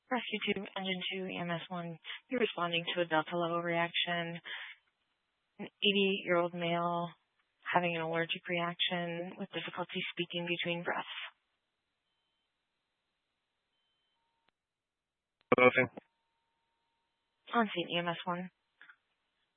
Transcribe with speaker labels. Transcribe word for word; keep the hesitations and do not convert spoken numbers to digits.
Speaker 1: Rescue two, Engine two, E M S one, you're responding to a Delta level reaction. An eighty-year-old male having an allergic reaction with difficulty speaking between breaths.
Speaker 2: Nothing.
Speaker 1: On scene, E M S one.